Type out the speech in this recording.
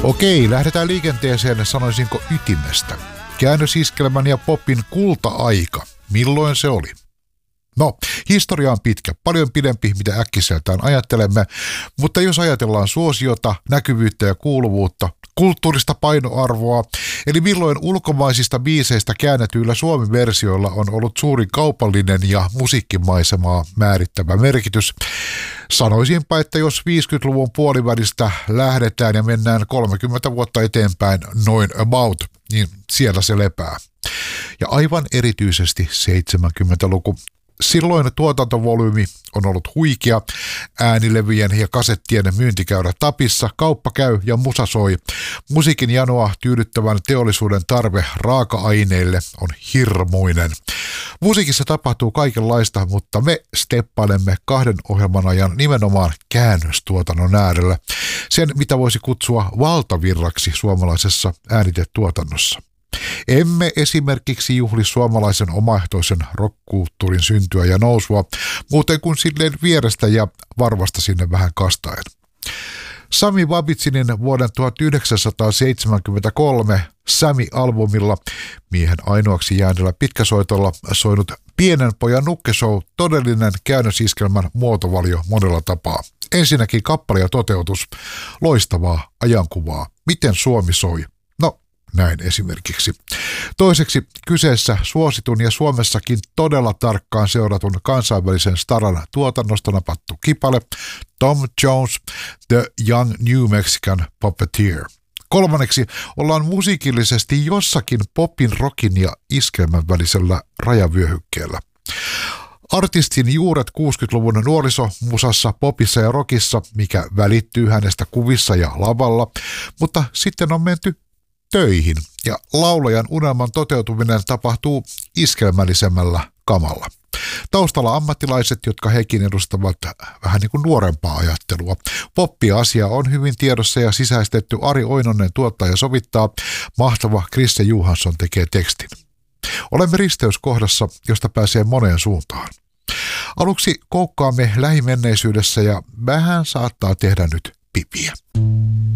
Okei, lähdetään liikenteeseen, sanoisinko ytimestä. Käännösiskelmän ja popin kulta-aika. Milloin se oli? No, historia on pitkä, paljon pidempi, mitä äkkiseltään ajattelemme, mutta jos ajatellaan suosiota, näkyvyyttä ja kuuluvuutta, kulttuurista painoarvoa, eli milloin ulkomaisista biiseistä käännetyillä suomi-versioilla on ollut suuri kaupallinen ja musiikkimaisemaa määrittävä merkitys. Sanoisinpa, että jos 50-luvun puolivälistä lähdetään ja mennään 30 vuotta eteenpäin noin about, niin siellä se lepää. Ja aivan erityisesti 70-luku. Silloin tuotantovolyymi on ollut huikea, äänilevyjen ja kasettien myyntikäyrä tapissa, kauppa käy ja musa soi. Musiikin janoa tyydyttävän teollisuuden tarve raaka-aineille on hirmuinen. Musiikissa tapahtuu kaikenlaista, mutta me steppailemme 2 ohjelman ajan nimenomaan käännöstuotannon äärellä. Sen, mitä voisi kutsua valtavirraksi suomalaisessa äänitetuotannossa. Emme esimerkiksi juhli suomalaisen omaehtoisen rockkulttuurin syntyä ja nousua, muuten kuin silleen vierestä ja varvasta sinne vähän kastaen. Sami Babitsinin vuoden 1973 Sami-albumilla miehen ainoaksi jääneellä pitkäsoitolla soinut Pienen pojan nukkeshow, todellinen käännösiskelmän muotovalio monella tapaa. Ensinnäkin kappale ja toteutus, loistavaa ajankuvaa, miten Suomi soi. Näin esimerkiksi. Toiseksi kyseessä suositun ja Suomessakin todella tarkkaan seuratun kansainvälisen staran tuotannosta napattu kipale Tom Jones, The Young New Mexican Puppeteer. Kolmanneksi ollaan musiikillisesti jossakin popin, rockin ja iskelmän välisellä rajavyöhykkeellä. Artistin juuret 60-luvun nuorisomusassa, popissa ja rockissa, mikä välittyy hänestä kuvissa ja lavalla, mutta sitten on menty töihin ja laulajan unelman toteutuminen tapahtuu iskelmällisemmällä kamalla. Taustalla ammattilaiset, jotka hekin edustavat vähän niin kuin nuorempaa ajattelua. Poppi-asia on hyvin tiedossa ja sisäistetty. Ari Oinonen tuottaa ja sovittaa. Mahtava Krisse Johansson tekee tekstin. Olemme risteyskohdassa, josta pääsee moneen suuntaan. Aluksi koukkaamme lähimenneisyydessä ja vähän saattaa tehdä nyt pipiä.